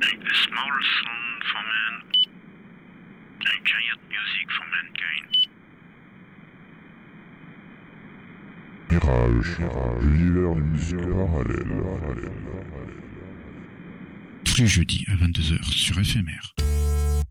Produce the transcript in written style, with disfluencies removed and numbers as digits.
A small sound for man, a giant music for mankind. Mirage, l'univers du musique parallèle. Tous les jeudis à 22h sur FMR.